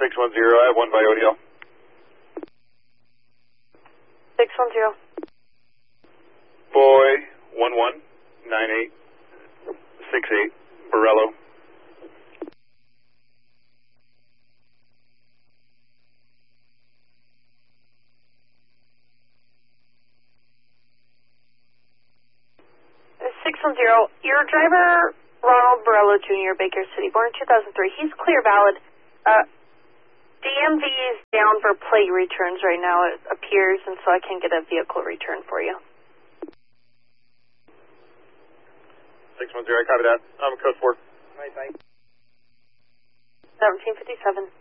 610, I have one by ODL. 610. Boy, 119868, Borello. Your driver, Ronald Borello Jr., Baker City, born in 2003. He's clear valid. DMV is down for plate returns right now, it appears, and so I can get a vehicle return for you. 610, I copy that. I'm code 4. Bye. 1757.